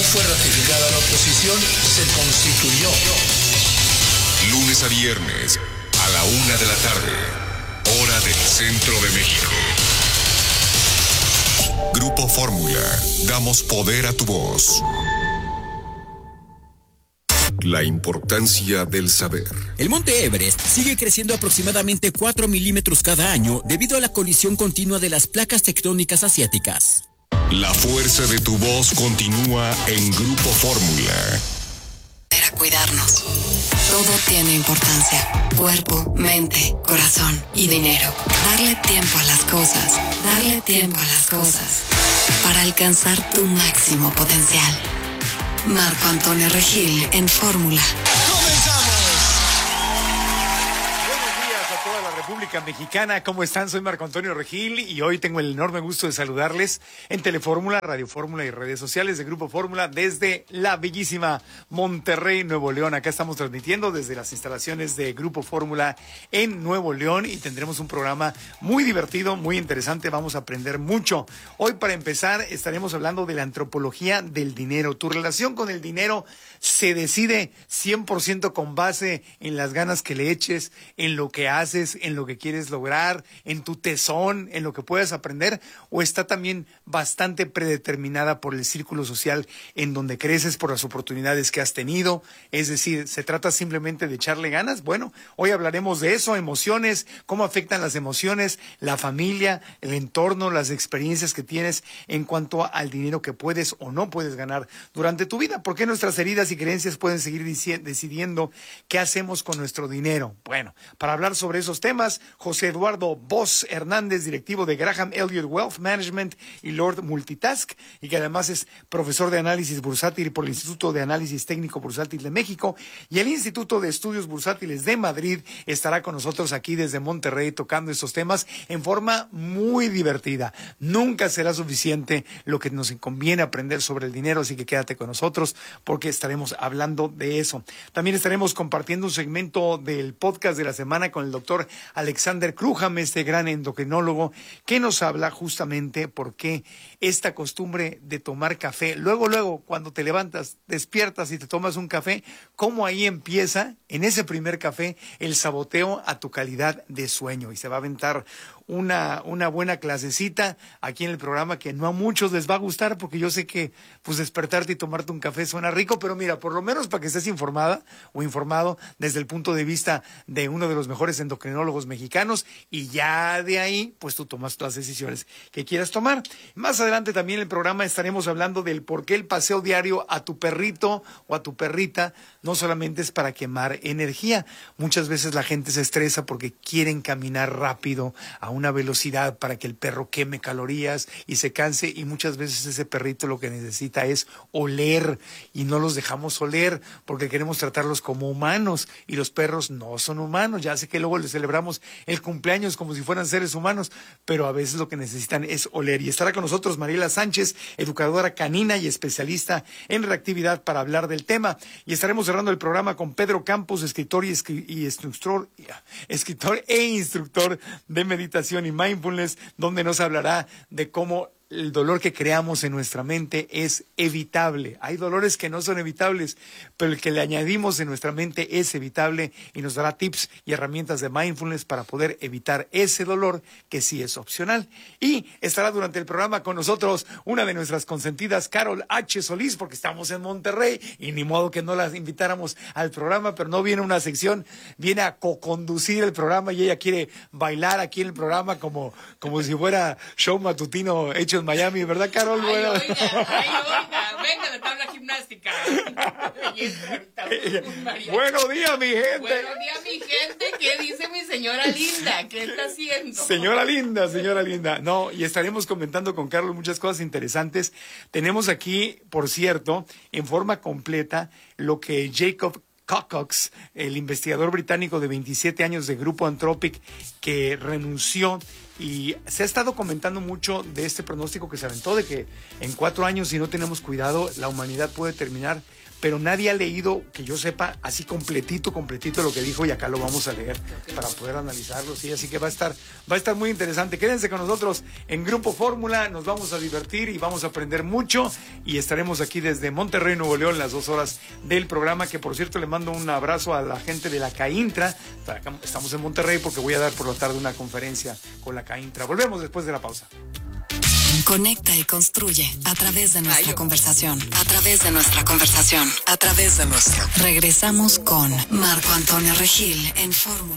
fue ratificada la oposición, se constituyó. Lunes a viernes, a la 1 de la tarde, hora del centro de México. Grupo Fórmula, damos poder a tu voz. La importancia del saber. El monte Everest sigue creciendo aproximadamente 4 milímetros cada año debido a la colisión continua de las placas tectónicas asiáticas. La fuerza de tu voz continúa en Grupo Fórmula. Para cuidarnos. Todo tiene importancia. Cuerpo, mente, corazón y dinero. Darle tiempo a las cosas. Darle tiempo a las cosas. Para alcanzar tu máximo potencial. Marco Antonio Regil en Fórmula. República Mexicana, ¿cómo están? Soy Marco Antonio Regil y hoy tengo el enorme gusto de saludarles en Telefórmula, Radio Fórmula y redes sociales de Grupo Fórmula desde la bellísima Monterrey, Nuevo León. Acá estamos transmitiendo desde las instalaciones de Grupo Fórmula en Nuevo León y tendremos un programa muy divertido, muy interesante. Vamos a aprender mucho. Hoy, para empezar, estaremos hablando de la antropología del dinero. Tu relación con el dinero se decide 100% con base en las ganas que le eches, en lo que haces, en lo que quieres lograr, en tu tesón, en lo que puedas aprender, o está también bastante predeterminada por el círculo social en donde creces, por las oportunidades que has tenido. Es decir, ¿se trata simplemente de echarle ganas? Bueno, hoy hablaremos de eso, emociones, cómo afectan las emociones, la familia, el entorno, las experiencias que tienes en cuanto al dinero que puedes o no puedes ganar durante tu vida. ¿Por qué nuestras heridas y creencias pueden seguir decidiendo qué hacemos con nuestro dinero? Bueno, para hablar sobre esos temas, José Eduardo Bosch Hernández, directivo de Graham Elliott Wealth Management y Lord Multitask, y que además es profesor de análisis bursátil por el Instituto de Análisis Técnico Bursátil de México y el Instituto de Estudios Bursátiles de Madrid, estará con nosotros aquí desde Monterrey tocando estos temas en forma muy divertida. Nunca será suficiente lo que nos conviene aprender sobre el dinero, así que quédate con nosotros porque estaremos hablando de eso. También estaremos compartiendo un segmento del podcast de la semana con el doctor Alexander Krugman, este gran endocrinólogo, que nos habla justamente por qué esta costumbre de tomar café, luego, cuando te levantas, despiertas y te tomas un café, cómo ahí empieza, en ese primer café, el saboteo a tu calidad de sueño. Y se va a aventar una buena clasecita aquí en el programa que no a muchos les va a gustar, porque yo sé que pues despertarte y tomarte un café suena rico, pero mira, por lo menos para que estés informada o informado desde el punto de vista de uno de los mejores endocrinólogos mexicanos, y ya de ahí pues tú tomas las decisiones que quieras tomar. Más adelante también en el programa estaremos hablando del por qué el paseo diario a tu perrito o a tu perrita no solamente es para quemar energía. Muchas veces la gente se estresa porque quieren caminar rápido a una velocidad para que el perro queme calorías y se canse, y muchas veces ese perrito lo que necesita es oler, y no los dejamos oler porque queremos tratarlos como humanos, y los perros no son humanos. Ya sé que luego les celebramos el cumpleaños como si fueran seres humanos, pero a veces lo que necesitan es oler. Y estará con nosotros Mariela Sánchez, educadora canina y especialista en reactividad, para hablar del tema. Y estaremos cerrando el programa con Pedro Campos, escritor e instructor de meditación y mindfulness, donde nos hablará de cómo el dolor que creamos en nuestra mente es evitable. Hay dolores que no son evitables, pero el que le añadimos en nuestra mente es evitable, y nos dará tips y herramientas de mindfulness para poder evitar ese dolor que sí es opcional. Y estará durante el programa con nosotros una de nuestras consentidas, Carol H. Solís, porque estamos en Monterrey y ni modo que no las invitáramos al programa, pero no viene una sección, viene a co-conducir el programa, y ella quiere bailar aquí en el programa como si fuera show matutino hecho en Miami, ¿verdad, Carol? Ay, oiga, venga de tabla gimnástica. Buenos días, mi gente. Buenos días, mi gente. ¿Qué dice mi señora linda? ¿Qué está haciendo? Señora linda. No, y estaremos comentando con Carlos muchas cosas interesantes. Tenemos aquí, por cierto, en forma completa, lo que Jacob Cox, el investigador británico de 27 años de Grupo Anthropic, que renunció Y se ha estado comentando mucho de este pronóstico que se aventó, de que en 4 años, si no tenemos cuidado, la humanidad puede terminar. Pero nadie ha leído, que yo sepa, así completito lo que dijo, y acá lo vamos a leer para poder analizarlo, sí, así que va a estar muy interesante. Quédense con nosotros en Grupo Fórmula, nos vamos a divertir y vamos a aprender mucho, y estaremos aquí desde Monterrey, Nuevo León, las 2 horas del programa, que por cierto le mando un abrazo a la gente de la CAINTRA. Estamos en Monterrey porque voy a dar por la tarde una conferencia con la CAINTRA. Volvemos después de la pausa. Conecta y construye a través de nuestra conversación. A través de nuestra conversación. A través de nuestra. Regresamos con Marco Antonio Regil en Fórmula.